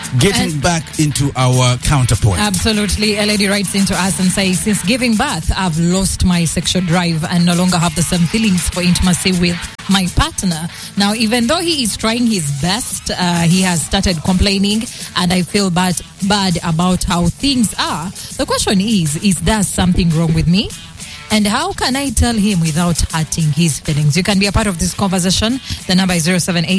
Getting back into our counterpoint. Absolutely. A lady writes into us and says, since giving birth, I've lost my sexual drive and no longer have the same feelings for intimacy with my partner. Now, even though he is trying his best, he has started complaining and I feel bad about how things are. The question is there something wrong with me? And how can I tell him without hurting his feelings? You can be a part of this conversation. The number is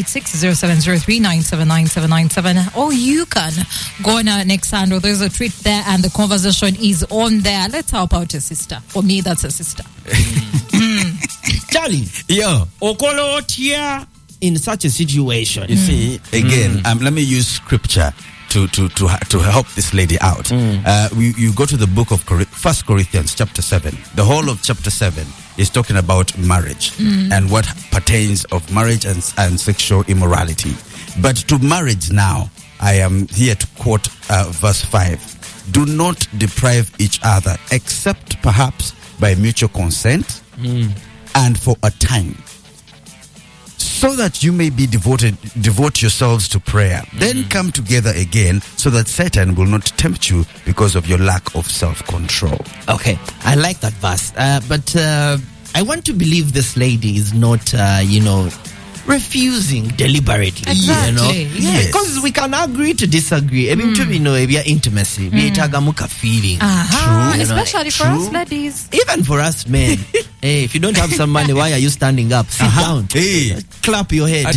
0786-0703-979-797. Or you can go on our next handle. There's a tweet there and the conversation is on there. Let's help out a sister. For me, that's a sister. Charlie. Yo. Okolotia in such a situation. You see, again, let me use scripture to help this lady out. You go to the book of 1 Corinthians chapter 7. The whole of chapter 7 is talking about marriage and what pertains of marriage and sexual immorality. But to marriage now, I am here to quote verse 5. Do not deprive each other except perhaps by mutual consent and for a time, so that you may be devote yourselves to prayer. Then come together again, so that Satan will not tempt you because of your lack of self-control. Okay, I like that verse. But I want to believe this lady is not, refusing deliberately. Exactly. Yes. Because we can agree to disagree. We are intimacy. We tagamuka feeling. True. Especially for us ladies. Even for us men. Hey, if you don't have some money, why are you standing up? Sit down. Hey. Clap your head.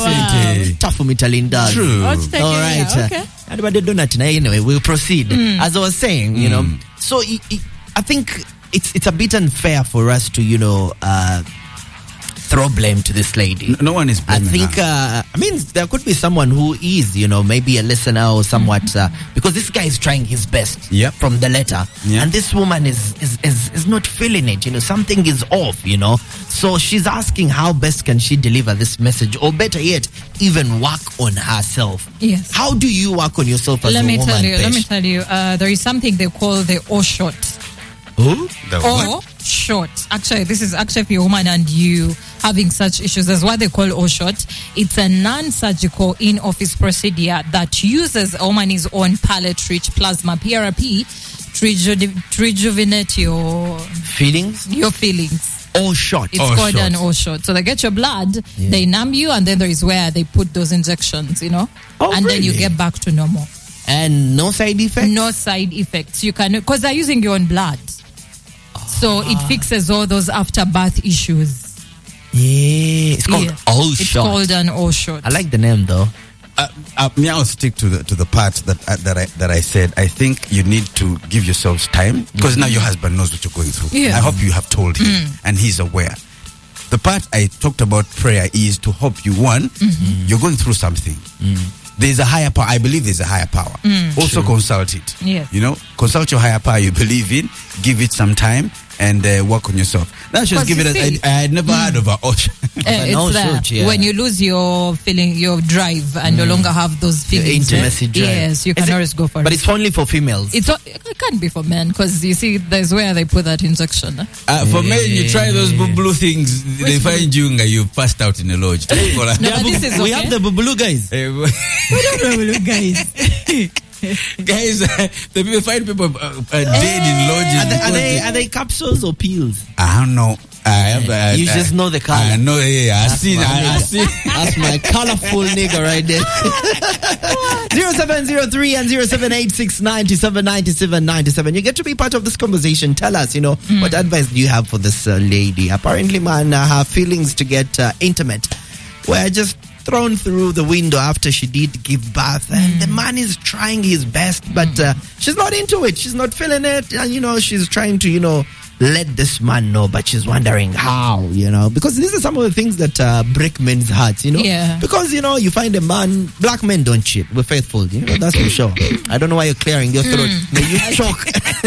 True. All right. Okay. Anyway, we'll proceed. As I was saying, so I think it's a bit unfair for us to, throw blame to this lady. No one is blaming her. I think, there could be someone who is, maybe a listener or somewhat, because this guy is trying his best from the letter. Yep. And this woman is not feeling it, something is off, So she's asking how best can she deliver this message, or better yet, even work on herself. Yes. How do you work on yourself as a woman? Let me tell you, there is something they call the O shot. Who? O shot. Actually, this is actually if you're a woman and you having such issues. That's what they call O shot. It's a non-surgical in-office procedure that uses a woman's own palate-rich plasma PRP to rejuvenate your feelings. O shot. It's called an O shot. So they get your blood, they numb you, and then there is where they put those injections, and then you get back to normal. And no side effects? No side effects. You can, because they're using your own blood. So it fixes all those after birth issues. Yeah, it's called O shot. It's called an O shot. I like the name though. I'll stick to the part that I said. I think you need to give yourselves time, because now your husband knows what you're going through. Yeah. I hope you have told him and he's aware. The part I talked about prayer is to help you. One, you're going through something. There's a higher power. I believe there's a higher power. Also consult it. Yes. Consult your higher power you believe in. Give it some time and work on yourself. Now she's giving it. I had never heard of an ocean. It's that when you lose your feeling, your drive, and no longer have those feelings. Your intimacy drive. Yes, you can always go for it. But it's only for females. It can't be for men, because you see, there's where they put that injection. For men, you try those blue things. They find you and you passed out in a lodge. No, but this is okay. We have the blue guys. We don't have blue guys. Guys, the people find people dead in lodges. Are they capsules or pills? I don't know. You just know the color. I know. Yeah, I see. That's my colorful nigga right there. 0703 and 0786979797. You get to be part of this conversation. Tell us, what advice do you have for this lady? Apparently, man, her feelings to get intimate were just thrown through the window after she did give birth, and the man is trying his best, but she's not into it. She's not feeling it, and she's trying to let this man know, but she's wondering how, because these are some of the things that break men's hearts, because you find a man, black men don't cheat, we're faithful, that's for sure. I don't know why you're clearing your throat. May you choke.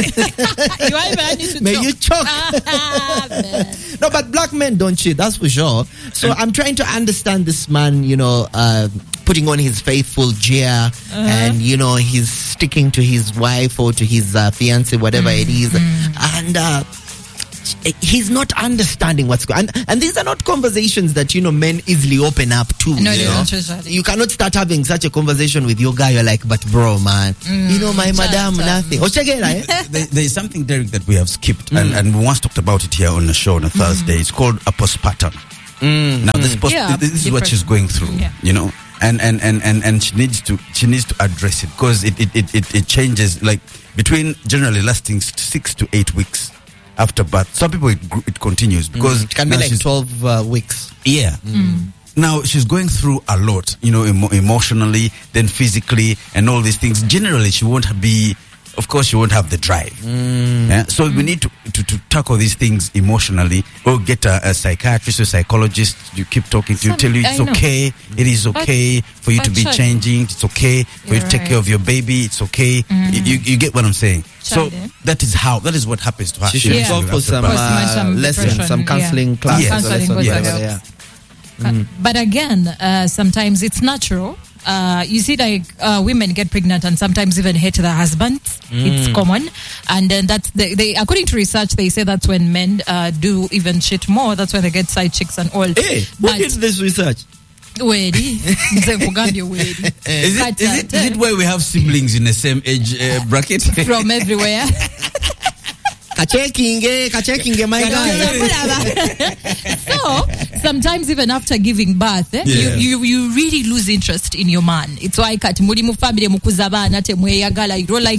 May you choke. No, but black men don't cheat, that's for sure. So I'm trying to understand this man, putting on his faithful gear, and he's sticking to his wife or to his fiance, whatever it is, and he's not understanding what's going on. And these are not conversations that, men easily open up to. No, you they know? don't usually. You cannot start having such a conversation with your guy. You're like, but bro, man, my madam, nothing. There is something, Derek, that we have skipped, and we once talked about it here on the show on a Thursday. It's called a postpartum. Now, this is what she's going through, and she needs to address it, because it changes, like, between generally lasting 6 to 8 weeks after birth. Some people it continues, because it can be like 12 weeks. Yeah. Now she's going through a lot, emotionally, then physically, and all these things. Generally, she won't have the drive. So we need to tackle these things emotionally, or get a psychiatrist or psychologist you keep talking to, tell you it's okay, it is okay for you to be changing, it's okay for you to take care of your baby, it's okay. You get what I'm saying? So that is what happens to her. She should go for some lessons, some counseling classes. But again, sometimes it's natural. You see, like, women get pregnant and sometimes even hate their husbands. It's common. And then they according to research, they say that's when men do even shit more. That's when they get side chicks and all. Hey, who did this research? Is it where we have siblings in the same age bracket? From everywhere. Kachekinge, my guy. So sometimes even after giving birth, you really lose interest in your man. It's why kati muri mu family mukuza abana temweyagala, you don't like